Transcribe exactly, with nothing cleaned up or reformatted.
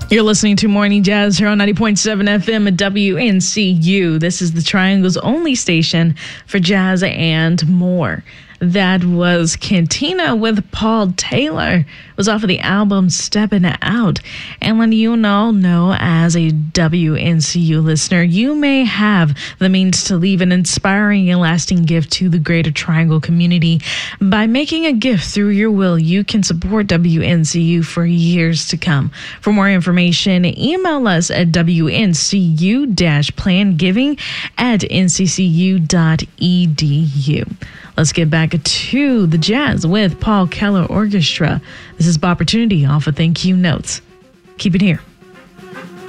You're listening to Morning Jazz here on ninety point seven F M at W N C U. This is the Triangle's only station for jazz and more. That was Cantina with Paul Taylor. It was off of the album Steppin' Out. And when you all know, as a W N C U listener, you may have the means to leave an inspiring and lasting gift to the Greater Triangle community. By making a gift through your will, you can support W N C U for years to come. For more information, email us at W N C U-plan giving at N C C U dot E D U. Let's get back to the jazz with Paul Keller Orchestra. This is Opportunity off of Thank You Notes. Keep it here.